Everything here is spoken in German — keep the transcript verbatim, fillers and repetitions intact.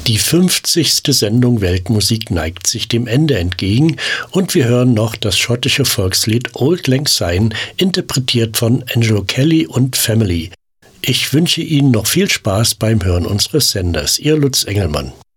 Die fünfzigste Sendung Weltmusik neigt sich dem Ende entgegen und wir hören noch das schottische Volkslied Auld Lang Syne, interpretiert von Angelo Kelly und Family. Ich wünsche Ihnen noch viel Spaß beim Hören unseres Senders. Ihr Lutz Engelmann.